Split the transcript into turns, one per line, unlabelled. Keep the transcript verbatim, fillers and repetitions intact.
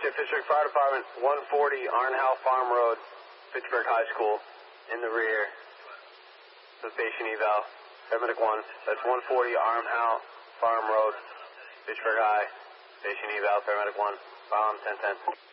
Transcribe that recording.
Fellowship District Fire Department, one forty Arnhow Farm Road, Fitchburg High School, in the rear. The patient eval, paramedic one. That's one forty Arnhow Farm Road, Fitchburg High. Patient eval, paramedic one. Bomb ten ten.